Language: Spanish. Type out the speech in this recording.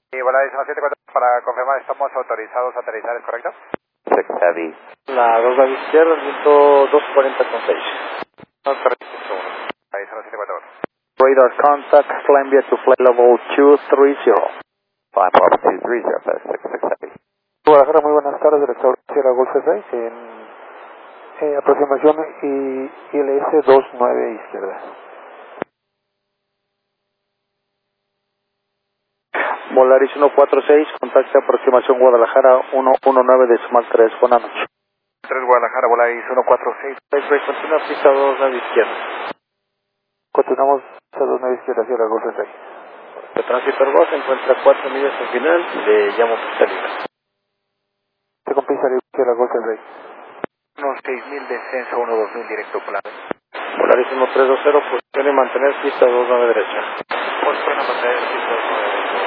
Y Volaris 174, para confirmar, estamos autorizados a aterrizar, ¿es correcto? 6 Heavy. La 2 Nave izquierda, el viento 240,6. Volaris 174. Radar contact, climb via to flight level 230. Climb up 230, that's 6 Heavy. Guadalajara, muy buenas tardes, director Sierra Golf 6, en aproximación ILS 29 izquierda. Volaris 146, contacte aproximación Guadalajara 119 decimal 3, buenas noches. 3 Guadalajara, Volaris 146. Continúa pista 2 Nave izquierda. Continuamos a 2 9 izquierda, Sierra Golf 6. El tránsito Airbus se encuentra a 4 millas al final, le llamo pista libre. Se con pista libre, Sierra Golf 6. Unos 6000, descenso 12000, directo plano. Volaris 1320, posición y mantener pista 2 Nave derecha. Posición a mantener pista 2 9.